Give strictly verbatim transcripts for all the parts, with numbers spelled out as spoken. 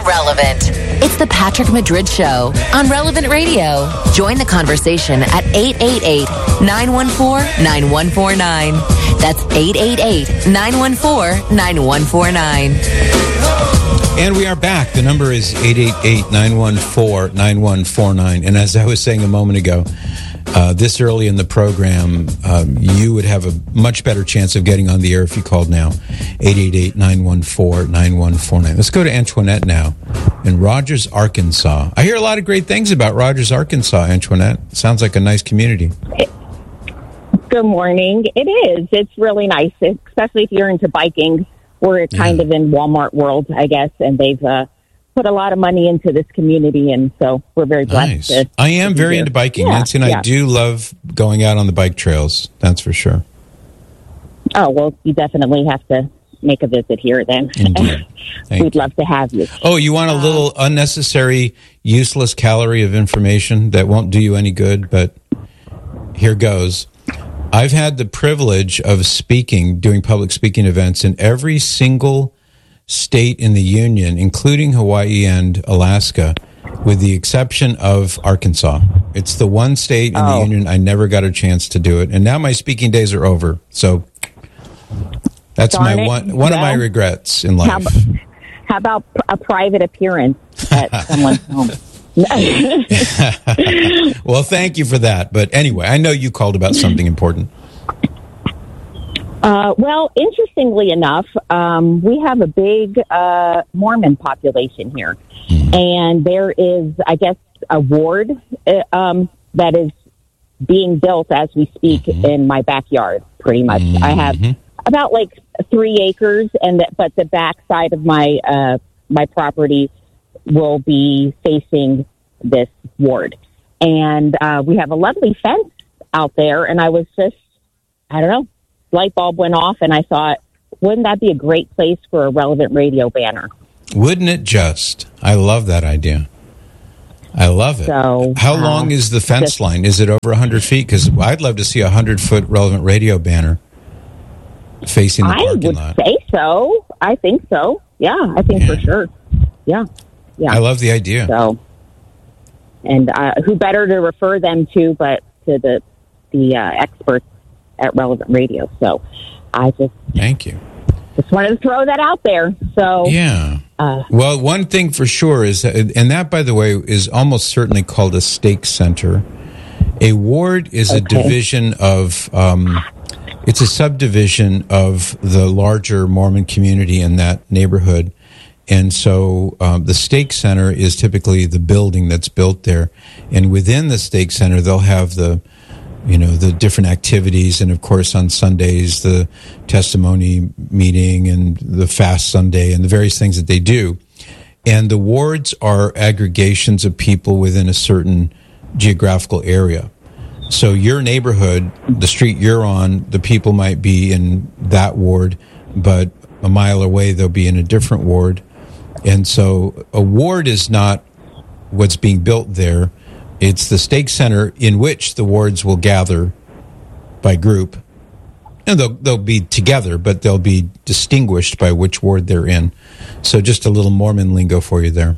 relevant. It's the Patrick Madrid Show on Relevant Radio. Join the conversation at eight eight eight, nine one four, nine one four nine. That's eight eight eight, nine one four, nine one four nine. And we are back. The number is eight eight eight, nine one four, nine one four nine. And as I was saying a moment ago, uh, this early in the program, um, you would have a much better chance of getting on the air if you called now. eight eight eight, nine one four, nine one four nine. Let's go to Antoinette now in Rogers, Arkansas. I hear a lot of great things about Rogers, Arkansas, Antoinette. Sounds like a nice community. Good morning. It is. It's really nice, especially if you're into biking. We're kind yeah. of in Walmart world, I guess, and they've uh, put a lot of money into this community, and so we're very blessed. Nice. To, I am to very here. into biking. Yeah, Nancy and yeah. I do love going out on the bike trails. That's for sure. Oh, well, you definitely have to make a visit here then. Indeed. We'd you. love to have you. Oh, you want a little uh, unnecessary, useless calorie of information that won't do you any good, but here goes. I've had the privilege of speaking, doing public speaking events in every single state in the union, including Hawaii and Alaska, with the exception of Arkansas. It's the one state in oh. the union I never got a chance to do it. And now my speaking days are over. So that's Darn my it. one one well, of my regrets in life. How about, how about a private appearance at someone's home? Well, thank you for that. But anyway, I know you called about something important. Uh, well, interestingly enough, um, we have a big uh, Mormon population here. Mm-hmm. And there is, I guess, a ward uh, um, that is being built as we speak mm-hmm. in my backyard, pretty much. Mm-hmm. I have about like three acres, and th- but the back side of my uh, my property will be facing this ward. And uh, we have a lovely fence out there, and I was just, I don't know, light bulb went off, and I thought, wouldn't that be a great place for a Relevant Radio banner? Wouldn't it just? I love that idea. I love it. So, How uh, long is the fence just, line? Is it over one hundred feet? Because I'd love to see a one hundred-foot Relevant Radio banner facing the I parking would lot. say so. I think so. Yeah, I think yeah. for sure. Yeah. Yeah. I love the idea. So, and uh, who better to refer them to but to the the uh, experts at Relevant Radio. So I just thank you. Just wanted to throw that out there. So yeah. Uh, well, one thing for sure is, that, and that, by the way, is almost certainly called a stake center. A ward is okay. a division of. Um, it's a subdivision of the larger Mormon community in that neighborhood. And so um, the stake center is typically the building that's built there. And within the stake center, they'll have the, you know, the different activities. And, of course, on Sundays, the testimony meeting and the fast Sunday and the various things that they do. And the wards are aggregations of people within a certain geographical area. So your neighborhood, the street you're on, the people might be in that ward, but a mile away, they'll be in a different ward. And so a ward is not what's being built there. It's the stake center in which the wards will gather by group. And they'll, they'll be together, but they'll be distinguished by which ward they're in. So just a little Mormon lingo for you there.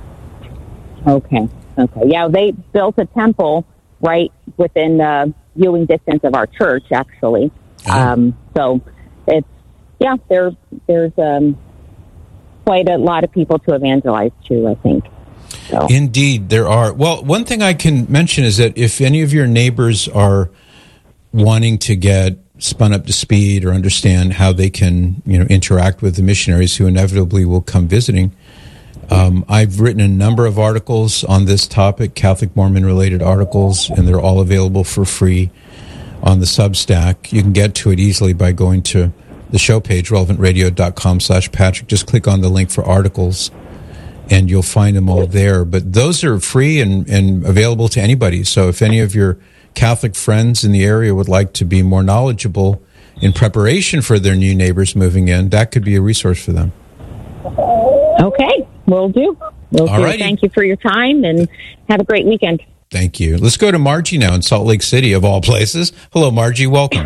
Okay. Okay. Yeah, they built a temple right within uh, viewing distance of our church, actually. Oh. Um, so it's, yeah, there, there's um, quite a lot of people to evangelize to, I think. So. Indeed, there are. Well, one thing I can mention is that if any of your neighbors are wanting to get spun up to speed or understand how they can, you know, interact with the missionaries who inevitably will come visiting, um, I've written a number of articles on this topic, Catholic Mormon-related articles, and they're all available for free on the Substack. You can get to it easily by going to the show page, relevantradio.com slash Patrick. Just click on the link for articles, and you'll find them all there. But those are free and, and available to anybody. So if any of your Catholic friends in the area would like to be more knowledgeable in preparation for their new neighbors moving in, that could be a resource for them. Okay, will do. Will do. Thank you for your time, and have a great weekend. Thank you. Let's go to Margie now in Salt Lake City, of all places. Hello, Margie. Welcome.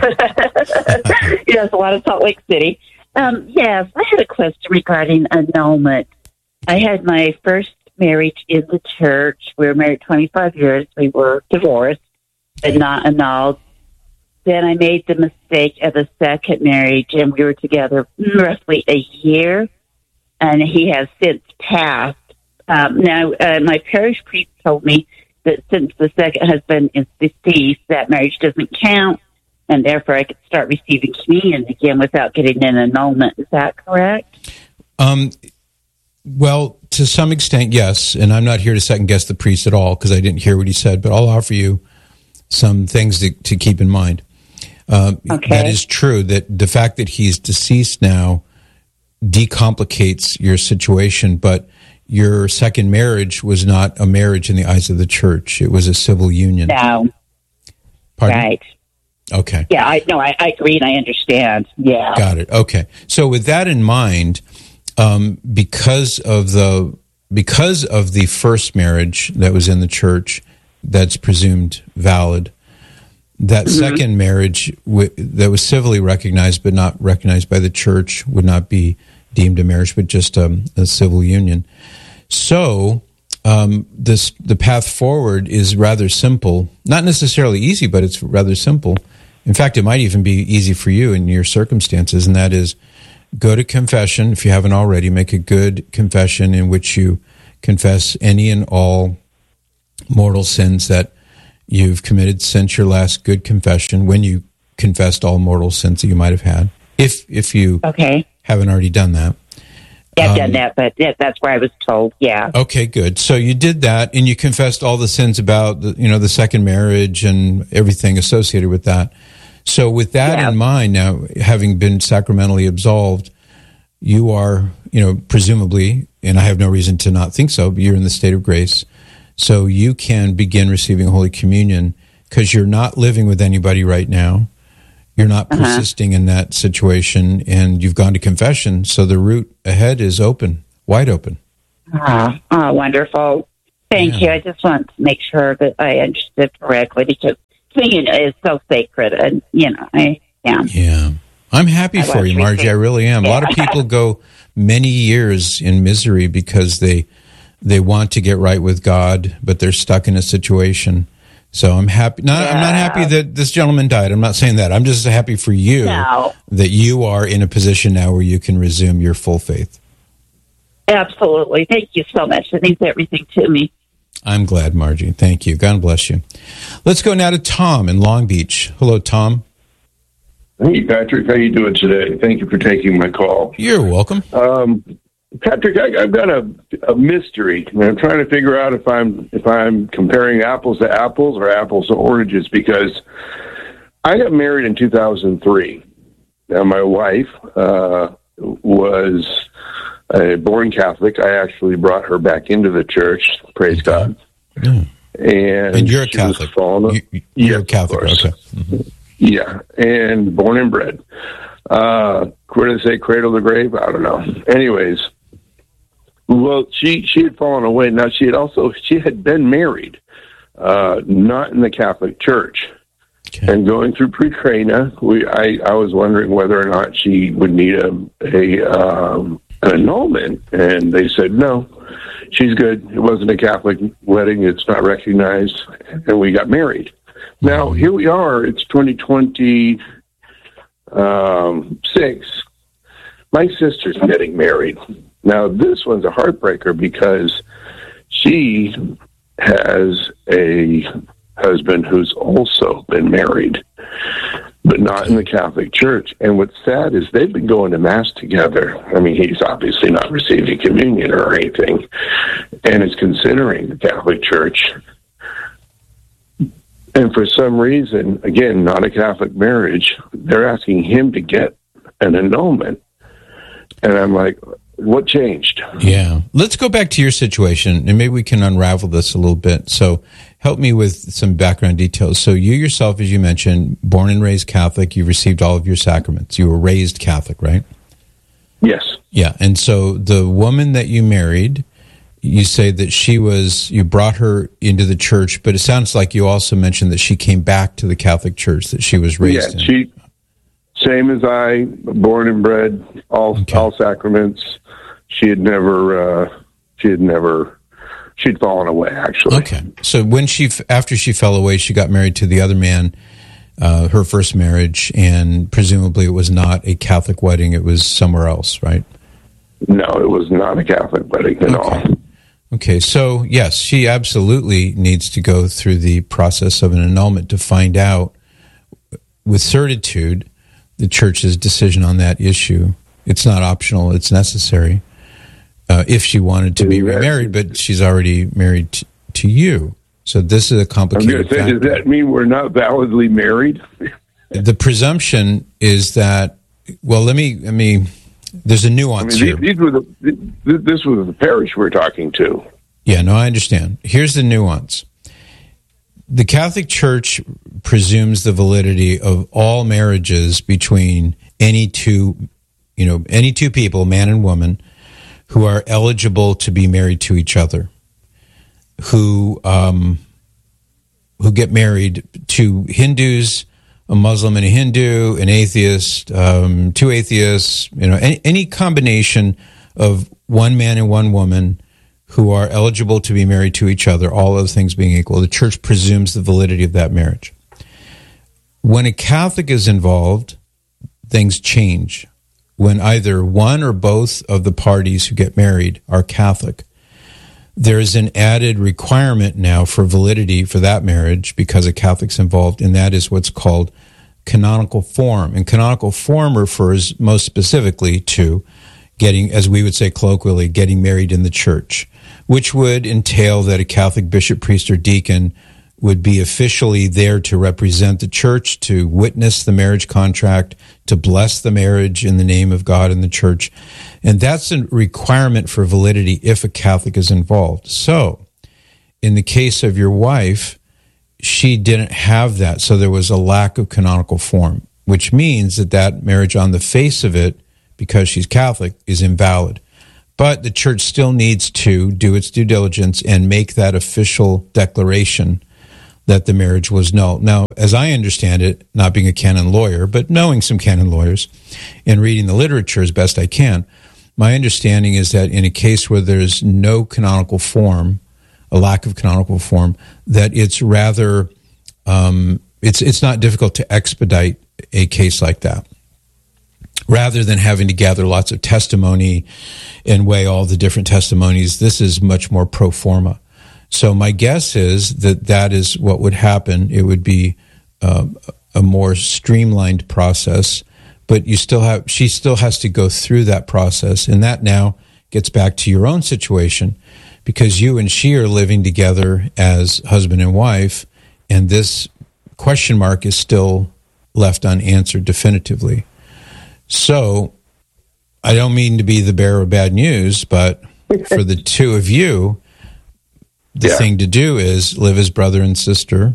Yes, a lot of Salt Lake City. Um, yes, I had a question regarding annulment. I had my first marriage in the church. We were married twenty-five years. We were divorced, but not annulled. Then I made the mistake of a second marriage, and we were together roughly a year, and he has since passed. Um, now, uh, my parish priest told me that since the second husband is deceased, that marriage doesn't count, and therefore I could start receiving communion again without getting an annulment. Is that correct? Um, well, to some extent, yes, and I'm not here to second-guess the priest at all because I didn't hear what he said, but I'll offer you some things to, to keep in mind. Uh, okay. That is true, that the fact that he's deceased now decomplicates your situation, but your second marriage was not a marriage in the eyes of the church. It was a civil union. No. Pardon? Right. Okay. Yeah, I no, I, I agree and I understand. Yeah. Got it. Okay. So with that in mind, um, because of the because of the first marriage that was in the church, that's presumed valid. That mm-hmm. second marriage w- that was civilly recognized but not recognized by the church would not be deemed a marriage, but just um, a civil union. So um, this the path forward is rather simple. Not necessarily easy, but it's rather simple. In fact, it might even be easy for you in your circumstances, and that is go to confession. If you haven't already, make a good confession in which you confess any and all mortal sins that you've committed since your last good confession, when you confessed all mortal sins that you might have had, if if you okay. haven't already done that. Yeah, I've um, done that, but yeah, that's where I was told, yeah. Okay, good. So you did that, and you confessed all the sins about the, you know, the second marriage and everything associated with that. So with that yeah. in mind, now, having been sacramentally absolved, you are, you know, presumably, and I have no reason to not think so, but you're in the state of grace. So you can begin receiving Holy Communion because you're not living with anybody right now. You're not uh-huh. persisting in that situation, and you've gone to confession, so the route ahead is open, wide open. Oh, oh wonderful. Thank yeah. you. I just want to make sure that I understood correctly, because singing is so sacred, and, you know, I am. Yeah. I'm happy I for you, Margie. I really am. Yeah. A lot of people go many years in misery because they they want to get right with God, but they're stuck in a situation. So I'm happy. Not, yeah. I'm not happy that this gentleman died. I'm not saying that. I'm just happy for you no. that you are in a position now where you can resume your full faith. Absolutely. Thank you so much. It means everything to me. I'm glad, Margie. Thank you. God bless you. Let's go now to Tom in Long Beach. Hello, Tom. Hey, Patrick. How you doing today? Thank you for taking my call. You're welcome. Um, Patrick, I, I've got a, a mystery, and I'm trying to figure out if I'm if I'm comparing apples to apples or apples to oranges, because I got married in two thousand three. Now, my wife uh, was a born Catholic. I actually brought her back into the church. Praise okay. God. Yeah. And, and you're a Catholic. You, you're yes, a Catholic. Okay. Mm-hmm. Yeah, and born and bred. Uh, where did they say cradle to grave? I don't know. Anyways, well, she she had fallen away. Now, she had also, she had been married, uh, not in the Catholic Church. Okay. And going through pre-Crana, we, I, I was wondering whether or not she would need a, a um, an annulment, and they said no, she's good. It wasn't a Catholic wedding. It's not recognized, and we got married. Now, here we are. It's twenty twenty-six. My sister's getting married. Now, this one's a heartbreaker because she has a husband who's also been married, but not in the Catholic Church. And what's sad is they've been going to Mass together. I mean, he's obviously not receiving communion or anything, and is considering the Catholic Church. And for some reason, again, not a Catholic marriage, they're asking him to get an annulment. And I'm like, what changed? Yeah. Let's go back to your situation, and maybe we can unravel this a little bit. So help me with some background details. So you yourself, as you mentioned, born and raised Catholic, you received all of your sacraments. You were raised Catholic, right? Yes. Yeah. And so the woman that you married, you say that she was, you brought her into the church, but it sounds like you also mentioned that she came back to the Catholic Church that she was raised yeah, in. She, same as I, born and bred, all okay. all sacraments. She had never uh, She had never, she'd fallen away, actually. Okay. So when she, after she fell away, she got married to the other man, uh, her first marriage, and presumably it was not a Catholic wedding. It was somewhere else, right? No, it was not a Catholic wedding at Okay. all. Okay. So yes, she absolutely needs to go through the process of an annulment to find out with certitude the church's decision on that issue. It's not optional. It's necessary. Uh, if she wanted to be remarried, but she's already married t- to you. So this is a I'm complicated going to say, factor. does that mean we're not validly married? The presumption is that, well, let me, let me, there's a I nuance mean, here. these, these were the, this was the parish we're talking to. Yeah, no, I understand. Here's the nuance. The Catholic Church presumes the validity of all marriages between any two, you know, any two people, man and woman, who are eligible to be married to each other, who um, who get married to Hindus, a Muslim and a Hindu, an atheist, um, two atheists, you know, any, any combination of one man and one woman who are eligible to be married to each other, all other things being equal. The church presumes the validity of that marriage. When a Catholic is involved, things change. When either one or both of the parties who get married are Catholic, there is an added requirement now for validity for that marriage because a Catholic's involved, and that is what's called canonical form. And canonical form refers most specifically to getting, as we would say colloquially, getting married in the church, which would entail that a Catholic bishop, priest, or deacon would be officially there to represent the church, to witness the marriage contract, to bless the marriage in the name of God and the church. And that's a requirement for validity if a Catholic is involved. So, in the case of your wife, she didn't have that, so there was a lack of canonical form, which means that that marriage on the face of it, because she's Catholic, is invalid. But the church still needs to do its due diligence and make that official declaration that the marriage was null. Now, as I understand it, not being a canon lawyer, but knowing some canon lawyers and reading the literature as best I can, my understanding is that in a case where there's no canonical form, a lack of canonical form, that it's rather, um, it's it's not difficult to expedite a case like that, rather than having to gather lots of testimony and weigh all the different testimonies. This is much more pro forma. So my guess is that that is what would happen. It would be uh, a more streamlined process, but you still have, she still has to go through that process. And that now gets back to your own situation, because you and she are living together as husband and wife, and this question mark is still left unanswered definitively. So I don't mean to be the bearer of bad news, but for the two of you, the yeah. thing to do is live as brother and sister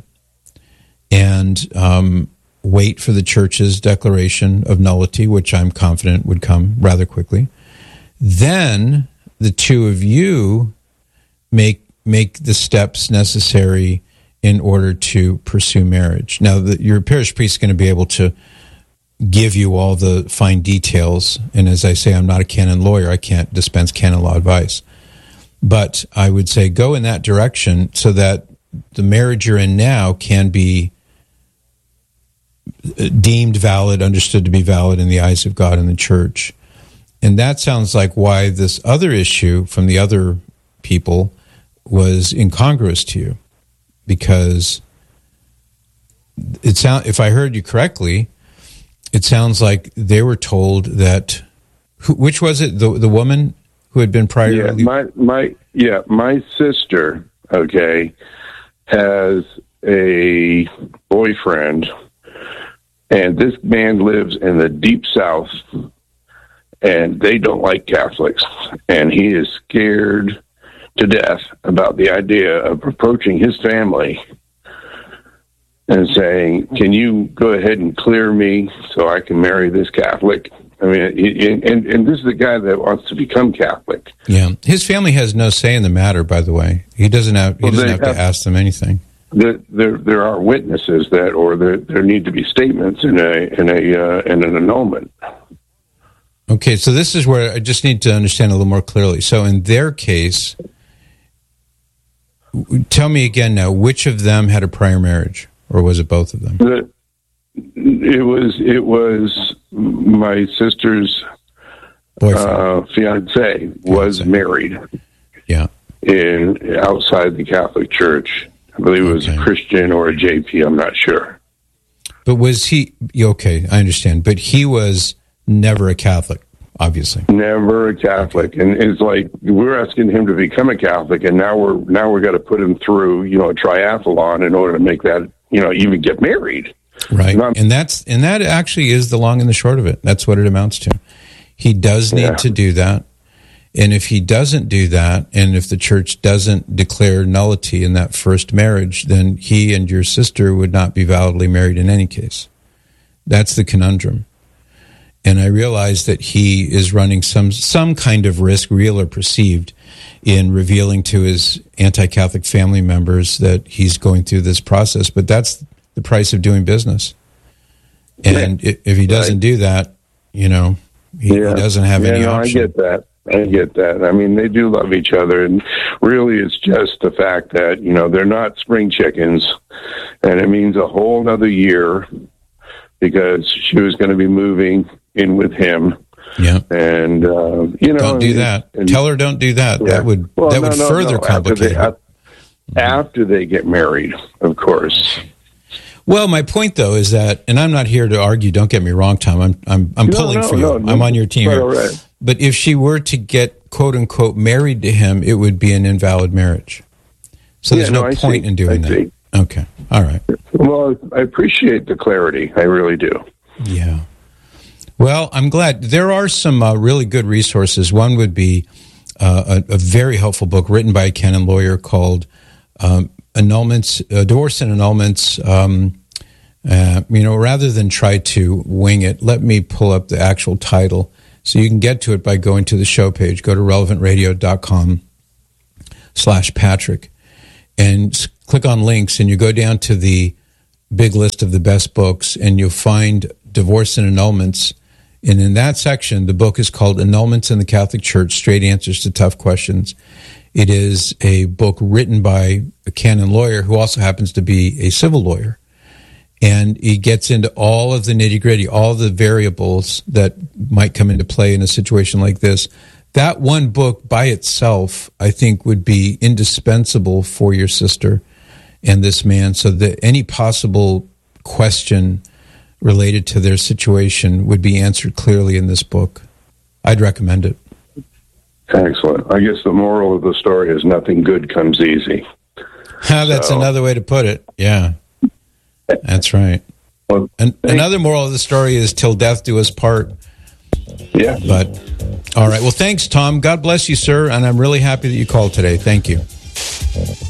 and um, wait for the church's declaration of nullity, which I'm confident would come rather quickly. Then the two of you make make the steps necessary in order to pursue marriage. Now, the, your parish priest is going to be able to give you all the fine details. And as I say, I'm not a canon lawyer. I can't dispense canon law advice. But I would say go in that direction so that the marriage you're in now can be deemed valid, understood to be valid in the eyes of God and the church. And that sounds like why this other issue from the other people was incongruous to you. Because it sound, if I heard you correctly, it sounds like they were told that, who, which was it, the the woman who had been prior? Yeah, my my yeah, my sister, okay, has a boyfriend, and this man lives in the deep south, and they don't like Catholics, and he is scared to death about the idea of approaching his family and saying, "Can you go ahead and clear me so I can marry this Catholic?" I mean, and, and, and this is the guy that wants to become Catholic. Yeah, his family has no say in the matter. By the way, he doesn't have he Well, doesn't they have, have- to ask them anything. There, there, there are witnesses that, or there, there need to be statements in a in a uh, in an annulment. Okay, so this is where I just need to understand a little more clearly. So in their case, tell me again now, which of them had a prior marriage, or was it both of them? The, it was it was my sister's uh, fiance was fiance. married. Yeah. In outside the Catholic Church. I believe it was okay. a Christian or a J P, I'm not sure. But was he, okay, I understand, but he was never a Catholic, obviously. Never a Catholic. And it's like, we're asking him to become a Catholic, and now we're, now we're going to put him through, you know, a triathlon in order to make that, you know, even get married. Right. And, and that's, and that actually is the long and the short of it. That's what it amounts to. He does need yeah. to do that. And if he doesn't do that, and if the church doesn't declare nullity in that first marriage, then he and your sister would not be validly married in any case. That's the conundrum. And I realize that he is running some some kind of risk, real or perceived, in revealing to his anti-Catholic family members that he's going through this process. But that's the price of doing business. And right. if he doesn't right. do that, you know, he, yeah. he doesn't have yeah, any no, option. I get that. I get that. I mean, they do love each other, and really it's just the fact that, you know, they're not spring chickens, and it means a whole other year because she was going to be moving in with him. Yeah. And, uh, you know. Don't do that. And, Tell her don't do that. Yeah. That would well, that no, would no, further no. complicate after they, after they get married, of course. Well, my point, though, is that, and I'm not here to argue, don't get me wrong, Tom, I'm I'm, I'm no, pulling no, for you. No, no, I'm on your team here. Right. But if she were to get, quote unquote, married to him, it would be an invalid marriage. So there's yeah, no, no point see. in doing I that. See. Okay. All right. Well, I appreciate the clarity. I really do. Yeah. Well, I'm glad. There are some uh, really good resources. One would be uh, a, a very helpful book written by a canon lawyer called um, Annulments, uh, Divorce and Annulments. Um, uh, you know, rather than try to wing it, let me pull up the actual title. So you can get to it by going to the show page. Go to relevant radio dot com slash Patrick and click on links, and you go down to the big list of the best books, and you'll find Divorce and Annulments. And in that section, the book is called Annulments in the Catholic Church, Straight Answers to Tough Questions. It is a book written by a canon lawyer who also happens to be a civil lawyer. And he gets into all of the nitty-gritty, all the variables that might come into play in a situation like this. That one book by itself, I think, would be indispensable for your sister and this man, so that any possible question related to their situation would be answered clearly in this book. I'd recommend it. Excellent. I guess the moral of the story is nothing good comes easy. That's so. Another way to put it. Yeah. That's right. Well, and another moral of the story is till death do us part. Yeah. But, all right. Well, thanks, Tom. God bless you, sir. And I'm really happy that you called today. Thank you.